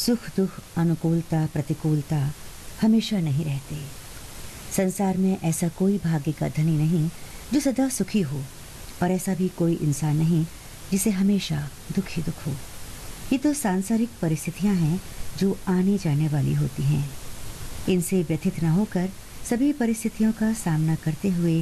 सुख दुख, अनुकूलता प्रतिकूलता हमेशा नहीं रहते। संसार में ऐसा कोई भाग्य का धनी नहीं जो सदा सुखी हो, और ऐसा भी कोई इंसान नहीं जिसे हमेशा दुख ही दुख हो। ये तो सांसारिक परिस्थितियां हैं जो आने जाने वाली होती हैं। इनसे व्यथित न होकर सभी परिस्थितियों का सामना करते हुए